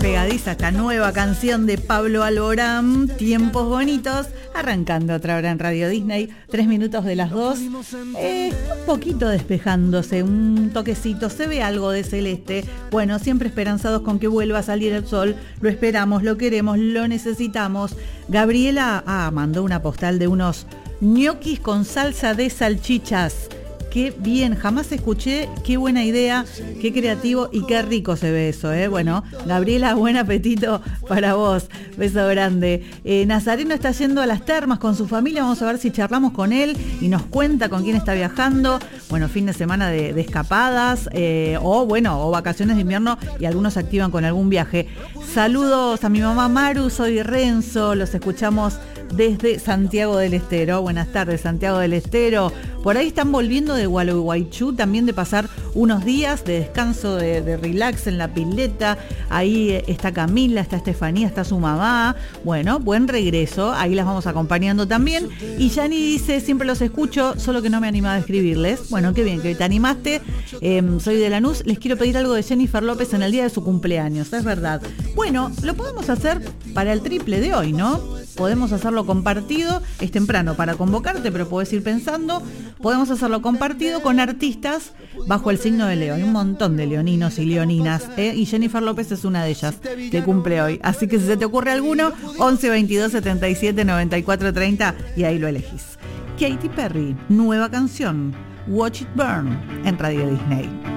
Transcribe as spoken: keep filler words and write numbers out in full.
pegadiza esta nueva canción de Pablo Alborán, Tiempos Bonitos, arrancando otra hora en Radio Disney, tres minutos de las dos, eh, un poquito despejándose, un toquecito, se ve algo de celeste, bueno, siempre esperanzados con que vuelva a salir el sol, lo esperamos, lo queremos, lo necesitamos. Gabriela ah, mandó una postal de unos ñoquis con salsa de salchichas. Qué bien, jamás escuché, qué buena idea, qué creativo y qué rico se ve eso, ¿eh? Bueno, Gabriela, buen apetito para vos, beso grande. Eh, Nazareno está yendo a las termas con su familia, vamos a ver si charlamos con él y nos cuenta con quién está viajando. Bueno, fin de semana de, de escapadas, eh, o bueno, o vacaciones de invierno y algunos se activan con algún viaje. Saludos a mi mamá Maru, soy Renzo, los escuchamos desde Santiago del Estero. Buenas tardes, Santiago del Estero. Por ahí están volviendo de Gualeguaychú, también de pasar unos días de descanso, de, de relax en la pileta. Ahí está Camila, está Estefanía, está su mamá. Bueno, buen regreso, ahí las vamos acompañando también. Y Yani dice, siempre los escucho, solo que no me animaba a escribirles. Bueno, qué bien que te animaste. Eh, soy de Lanús, les quiero pedir algo de Jennifer López en el día de su cumpleaños, es verdad. Bueno, lo podemos hacer para el triple de hoy, ¿no? Podemos hacerlo compartido, es temprano para convocarte, pero podés ir pensando. Podemos hacerlo compartido con artistas bajo el signo de Leo. Hay un montón de leoninos y leoninas, ¿eh? Y Jennifer López es una de ellas que cumple hoy. Así que si se te ocurre alguno, once veintidós setenta y siete noventa y cuatro treinta y ahí lo elegís. Katy Perry, nueva canción, Watch It Burn, en Radio Disney.